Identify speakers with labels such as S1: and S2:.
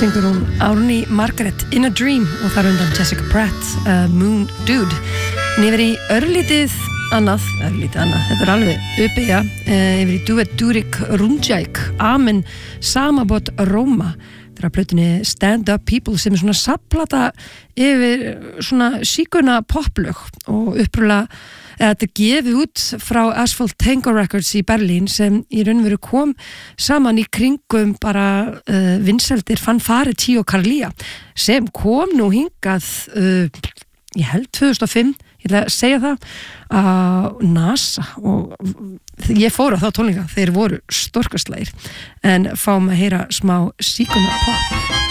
S1: syngur hún Árný Margaret In a Dream og þar undan Jessica Pratt Moon Dude. En yfir í örlítið annað, þetta er alveg uppeyja, yfir í duett Durik Rundjæk, Amen Samabot Róma. Þetta er að plötunni Stand Up People sem er svona safnplata yfir svona síkuna poplög og upprunalega þetta er gefið út frá Asphalt Tango Records í Berlín sem í raun og veru kom saman í kringum bara vinsældir Fanfare Tio Carlia sem kom nú hingað ég held 2005, ég ætla að segja það á NASA og ég fór á þá tónleika, þeir voru stórkastlegir en fáum að heyra smá síkuna pop.